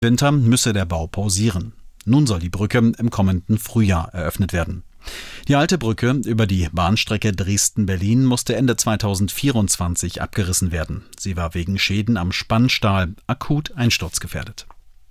Winter müsse der Bau pausieren. Nun soll die Brücke im kommenden Frühjahr eröffnet werden. Die alte Brücke über die Bahnstrecke Dresden-Berlin musste Ende 2024 abgerissen werden. Sie war wegen Schäden am Spannstahl akut einsturzgefährdet.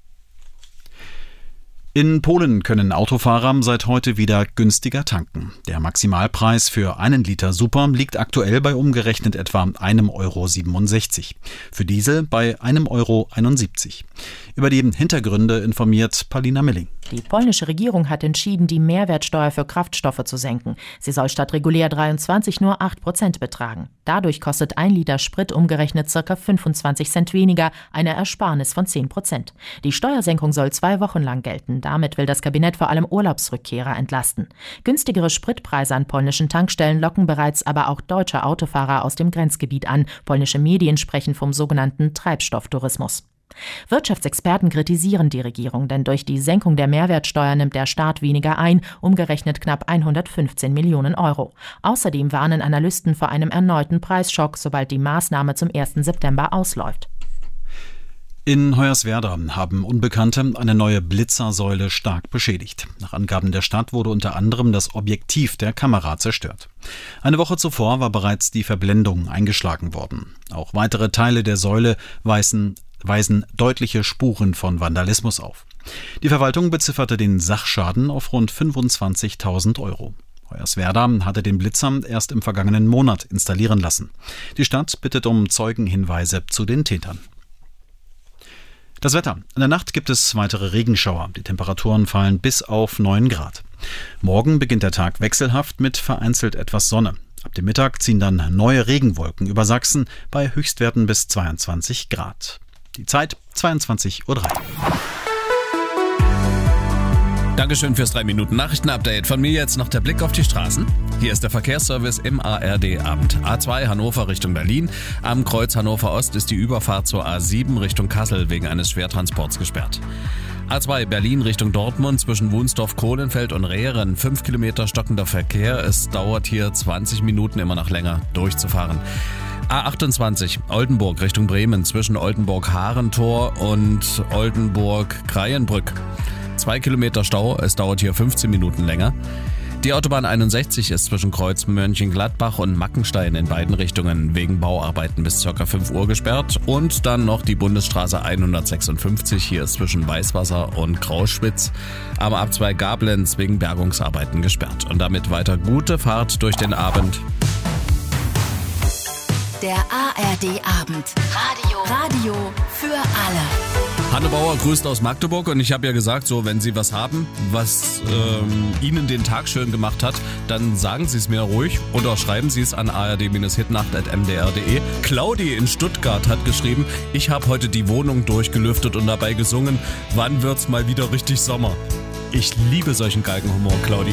In Polen können Autofahrer seit heute wieder günstiger tanken. Der Maximalpreis für 1 Liter Super liegt aktuell bei umgerechnet etwa 1,67 €. Für Diesel bei 1,71 €. Über die Hintergründe informiert Paulina Milling. Die polnische Regierung hat entschieden, die Mehrwertsteuer für Kraftstoffe zu senken. Sie soll statt regulär 23 nur 8% betragen. Dadurch kostet 1 Liter Sprit umgerechnet ca. 25 Cent weniger, eine Ersparnis von 10%. Die Steuersenkung soll 2 Wochen lang gelten. Damit will das Kabinett vor allem Urlaubsrückkehrer entlasten. Günstigere Spritpreise an polnischen Tankstellen locken bereits aber auch deutsche Autofahrer aus dem Grenzgebiet an. Polnische Medien sprechen vom sogenannten Treibstofftourismus. Wirtschaftsexperten kritisieren die Regierung, denn durch die Senkung der Mehrwertsteuer nimmt der Staat weniger ein, umgerechnet knapp 115 Millionen €. Außerdem warnen Analysten vor einem erneuten Preisschock, sobald die Maßnahme zum 1. September ausläuft. In Hoyerswerda haben Unbekannte eine neue Blitzersäule stark beschädigt. Nach Angaben der Stadt wurde unter anderem das Objektiv der Kamera zerstört. Eine Woche zuvor war bereits die Verblendung eingeschlagen worden. Auch weitere Teile der Säule weisen deutliche Spuren von Vandalismus auf. Die Verwaltung bezifferte den Sachschaden auf rund 25.000 €. Hoyerswerda hatte den Blitzer erst im vergangenen Monat installieren lassen. Die Stadt bittet um Zeugenhinweise zu den Tätern. Das Wetter. In der Nacht gibt es weitere Regenschauer. Die Temperaturen fallen bis auf 9 Grad. Morgen beginnt der Tag wechselhaft mit vereinzelt etwas Sonne. Ab dem Mittag ziehen dann neue Regenwolken über Sachsen bei Höchstwerten bis 22 Grad. Die Zeit 22:03 Uhr. Dankeschön fürs 3-Minuten-Nachrichten-Update. Von mir jetzt noch der Blick auf die Straßen. Hier ist der Verkehrsservice im ARD-Abend. A2 Hannover Richtung Berlin. Am Kreuz Hannover Ost ist die Überfahrt zur A7 Richtung Kassel wegen eines Schwertransports gesperrt. A2 Berlin Richtung Dortmund zwischen Wunsdorf-Kohlenfeld und Rehren. 5 Kilometer stockender Verkehr. Es dauert hier 20 Minuten immer noch länger durchzufahren. A28 Oldenburg Richtung Bremen zwischen Oldenburg-Harentor und Oldenburg-Kreienbrück. 2 Kilometer Stau, es dauert hier 15 Minuten länger. Die Autobahn 61 ist zwischen Kreuz Mönchengladbach und Mackenstein in beiden Richtungen wegen Bauarbeiten bis ca. 5 Uhr gesperrt. Und dann noch die Bundesstraße 156, hier ist zwischen Weißwasser und Grauschwitz am Ab2 Gablenz wegen Bergungsarbeiten gesperrt. Und damit weiter gute Fahrt durch den Abend. Der ARD-Abend. Radio für alle. Hanne Bauer grüßt aus Magdeburg und ich habe ja gesagt, so wenn Sie was haben, was Ihnen den Tag schön gemacht hat, dann sagen Sie es mir ruhig oder schreiben Sie es an ard-hitnacht@mdr.de. Claudi in Stuttgart hat geschrieben, ich habe heute die Wohnung durchgelüftet und dabei gesungen, wann wird's mal wieder richtig Sommer. Ich liebe solchen Galgenhumor, Claudi.